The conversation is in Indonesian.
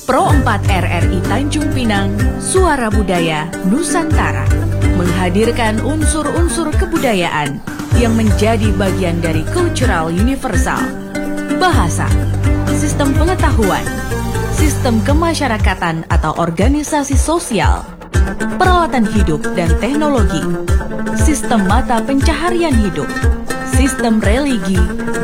Pro 4 RRI Tanjung Pinang, Suara Budaya Nusantara, menghadirkan unsur-unsur kebudayaan yang menjadi bagian dari cultural universal. Bahasa, sistem pengetahuan, sistem kemasyarakatan atau organisasi sosial, peralatan hidup dan teknologi, sistem mata pencaharian hidup, sistem religi,